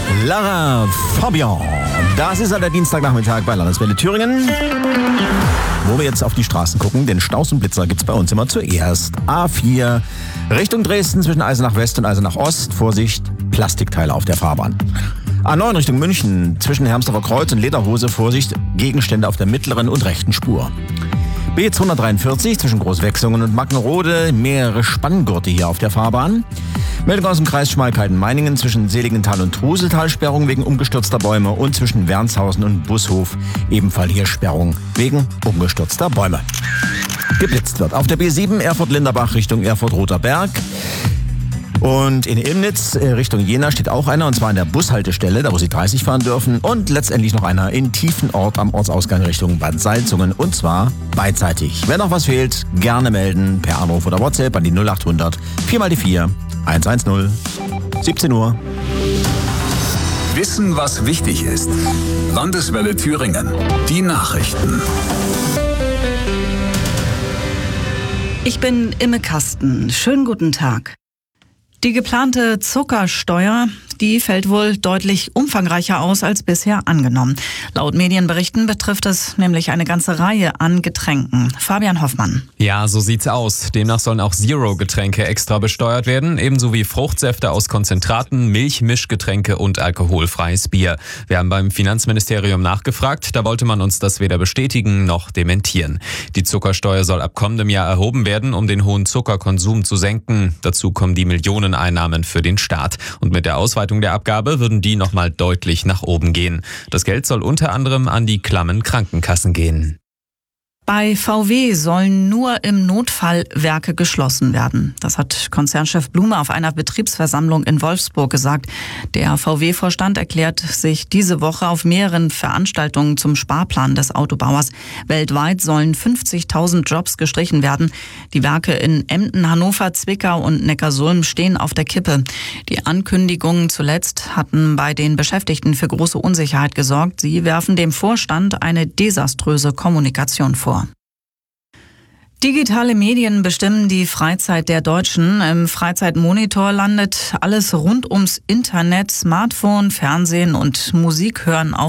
Lara Fabian. Das ist der Dienstagnachmittag bei Landeswelle Thüringen, wo wir jetzt auf die Straßen gucken, denn Staus und Blitzer gibt's bei uns immer zuerst. A4 Richtung Dresden zwischen Eisenach West und Eisenach Ost. Vorsicht, Plastikteile auf der Fahrbahn. A9 Richtung München zwischen Hermsdorfer Kreuz und Lederhose. Vorsicht, Gegenstände auf der mittleren und rechten Spur. B243 zwischen Großwechslungen und Mackenrode, mehrere Spanngurte hier auf der Fahrbahn. Meldung aus dem Kreis Schmalkalden-Meiningen zwischen Seligenthal und Truseltal, Sperrung wegen umgestürzter Bäume, und zwischen Wernshausen und Bushof ebenfalls hier Sperrung wegen umgestürzter Bäume. Geblitzt wird auf der B7 Erfurt-Linderbach Richtung Erfurt-Roter Berg. Und in Ilmnitz Richtung Jena steht auch einer, und zwar an der Bushaltestelle, da wo Sie 30 fahren dürfen. Und letztendlich noch einer in Tiefenort am Ortsausgang Richtung Bad Salzungen, und zwar beidseitig. Wenn noch was fehlt, gerne melden per Anruf oder WhatsApp an die 0800 4x4 110. 17 Uhr. Wissen, was wichtig ist. Landeswelle Thüringen. Die Nachrichten. Ich bin Imme Kasten. Schönen guten Tag. Die geplante Zuckersteuer, die fällt wohl deutlich umfangreicher aus als bisher angenommen. Laut Medienberichten betrifft es nämlich eine ganze Reihe an Getränken. Fabian Hoffmann. Ja, so sieht's aus. Demnach sollen auch Zero-Getränke extra besteuert werden, ebenso wie Fruchtsäfte aus Konzentraten, Milch, Mischgetränke und alkoholfreies Bier. Wir haben beim Finanzministerium nachgefragt, da wollte man uns das weder bestätigen noch dementieren. Die Zuckersteuer soll ab kommendem Jahr erhoben werden, um den hohen Zuckerkonsum zu senken. Dazu kommen die Millioneneinnahmen für den Staat. Und mit der Ausweitung der Abgabe würden die nochmal deutlich nach oben gehen. Das Geld soll unter anderem an die klammen Krankenkassen gehen. Bei VW sollen nur im Notfall Werke geschlossen werden. Das hat Konzernchef Blume auf einer Betriebsversammlung in Wolfsburg gesagt. Der VW-Vorstand erklärt sich diese Woche auf mehreren Veranstaltungen zum Sparplan des Autobauers. Weltweit sollen 50.000 Jobs gestrichen werden. Die Werke in Emden, Hannover, Zwickau und Neckarsulm stehen auf der Kippe. Die Ankündigungen zuletzt hatten bei den Beschäftigten für große Unsicherheit gesorgt. Sie werfen dem Vorstand eine desaströse Kommunikation vor. Digitale Medien bestimmen die Freizeit der Deutschen. Im Freizeitmonitor landet alles rund ums Internet, Smartphone, Fernsehen und Musik hören auf